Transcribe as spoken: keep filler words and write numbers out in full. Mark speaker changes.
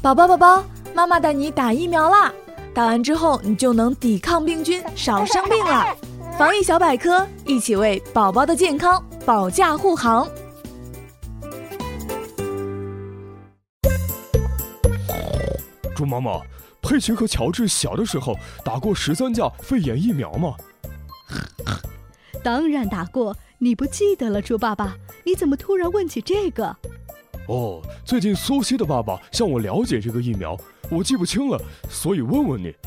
Speaker 1: 宝宝宝宝，妈妈带你打疫苗啦！打完之后，你就能抵抗病菌，少生病了。防疫小百科，一起为宝宝的健康保驾护航。
Speaker 2: 猪妈妈，佩奇和乔治小的时候打过十三价肺炎疫苗吗？
Speaker 3: 当然打过，你不记得了，猪爸爸？你怎么突然问起这个？
Speaker 2: 哦，最近苏西的爸爸向我了解这个疫苗，我记不清了，所以问问你。